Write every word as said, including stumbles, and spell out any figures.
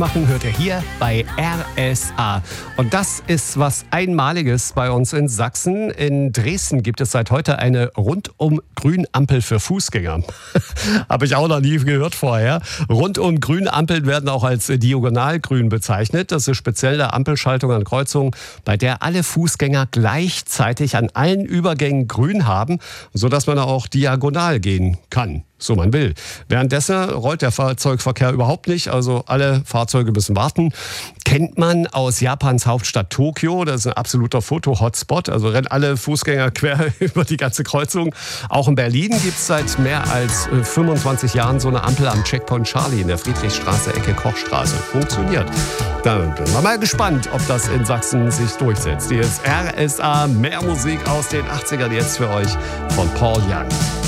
machen, hört ihr hier bei R S A. Und das ist was Einmaliges bei uns in Sachsen. In Dresden gibt es seit heute eine Rundum-Grün-Ampel für Fußgänger. Habe ich auch noch nie gehört vorher. Rundum-Grün-Ampeln werden auch als Diagonalgrün bezeichnet. Das ist spezielle Ampelschaltung an Kreuzungen, bei der alle Fußgänger gleichzeitig an allen Übergängen grün haben, sodass man auch diagonal gehen kann, so man will. Währenddessen rollt der Fahrzeugverkehr überhaupt nicht, also alle Fahrzeuge müssen warten. Kennt man aus Japans Hauptstadt Tokio, das ist ein absoluter Foto-Hotspot, also rennen alle Fußgänger quer über die ganze Kreuzung. Auch in Berlin gibt es seit mehr als fünfundzwanzig Jahren so eine Ampel am Checkpoint Charlie in der Friedrichstraße, Ecke Kochstraße. Funktioniert. Da bin ich mal gespannt, ob das in Sachsen sich durchsetzt. Hier ist R S A, mehr Musik aus den achtzigern jetzt für euch von Paul Young.